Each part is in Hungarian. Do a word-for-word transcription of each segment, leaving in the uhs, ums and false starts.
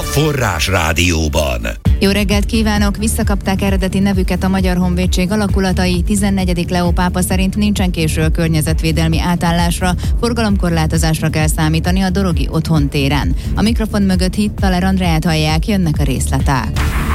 Forrás Rádióban. Jó reggelt kívánok! Visszakapták eredeti nevüket a Magyar Honvédség alakulatai. tizennegyedik Leó pápa szerint nincsen késő a környezetvédelmi átállásra, forgalomkorlátozásra kell számítani a Dorogi Otthon téren. A mikrofon mögött Hittaler Andreát hallják, jönnek a részletek.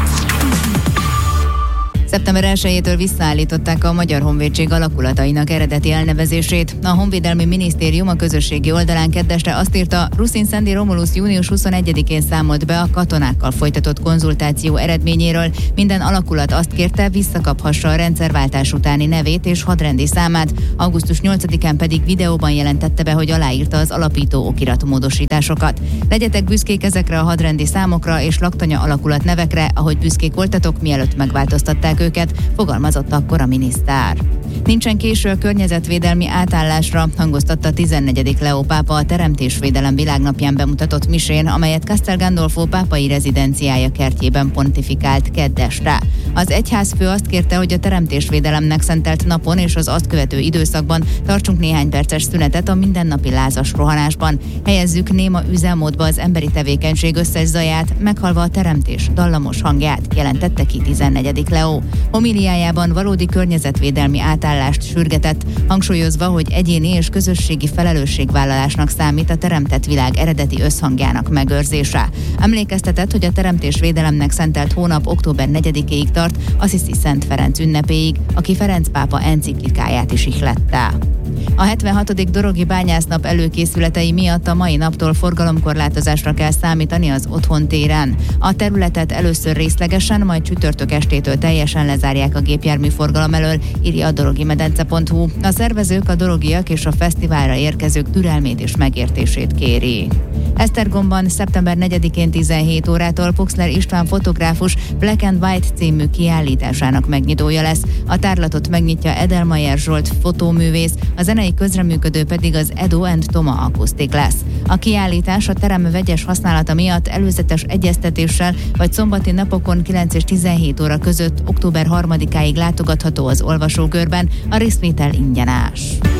szeptember elsejétől visszaállították a Magyar Honvédség alakulatainak eredeti elnevezését. A Honvédelmi Minisztérium a közösségi oldalán keddesre azt írta, Ruszin Szendi Romulus június huszonegyedikén számolt be a katonákkal folytatott konzultáció eredményéről. Minden alakulat azt kérte, visszakaphassa a rendszerváltás utáni nevét és hadrendi számát. augusztus nyolcadikán pedig videóban jelentette be, hogy aláírta az alapító okiratmódosításokat. Legyetek büszkék ezekre a hadrendi számokra és laktanya alakulat nevekre, ahogy büszkék voltatok, mielőtt megváltoztatták őket, fogalmazott akkor a miniszter. Nincsen késő a környezetvédelmi átállásra, hangoztatta tizennegyedik Leó pápa a Teremtésvédelem világnapján bemutatott misén, amelyet Castel Gandolfo pápai rezidenciája kertjében pontifikált kedd este. Az egyházfő azt kérte, hogy a teremtésvédelemnek szentelt napon és az azt követő időszakban tartsunk néhány perces szünetet a mindennapi lázas rohanásban. Helyezzük néma üzemmódba az emberi tevékenység összes zaját, meghalva a teremtés dallamos hangját, jelentette ki tizennegyedik Leó. Homiliájában valódi környezetvédelmi átállást sürgetett, hangsúlyozva, hogy egyéni és közösségi felelősségvállalásnak számít a teremtett világ eredeti összhangjának megőrzése. Emlékeztetett, hogy a teremtésvédelemnek szentelt hónap október negyedikéig tart, Assisi Szent Ferenc ünnepéig, aki Ferenc pápa enciklikáját is ihlette. A hetvenhatodik Dorogi bányásznap előkészületei miatt a mai naptól forgalomkorlátozásra kell számítani az Otthon téren. A területet először részlegesen, majd csütörtök estétől teljesen lezárják a gépjárműforgalom elől, írja a dorogimedence pont hu. A szervezők a dorogiak és a fesztiválra érkezők türelmét és megértését kéri. Esztergomban szeptember negyedikén tizenhét órától Puxler István fotográfus Black and White című kiállításának megnyitója lesz. A tárlatot megnyitja Edelmayer Zsolt fotóművész, a zenei közreműködő pedig az Edo and Toma akusztik lesz. A kiállítás a terem vegyes használata miatt előzetes egyeztetéssel vagy szombati napokon kilenc és tizenhét óra között október harmadikáig látogatható az olvasókörben, a részvétel ingyenes.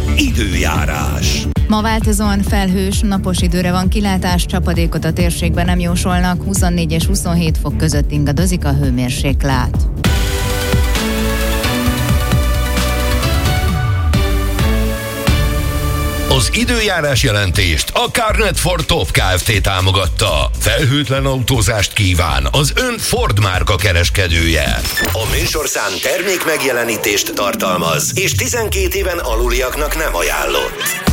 Időjárás. Ma változóan felhős, napos időre van kilátás, csapadékot a térségben nem jósolnak, huszonnégy és huszonhét fok között ingadozik a hőmérséklet. Az időjárás jelentést a Carnet Ford Top Kft. Támogatta. Felhőtlen autózást kíván az ön Ford márka kereskedője. A műsorszám termék megjelenítést tartalmaz, és tizenkét éven aluliaknak nem ajánlott.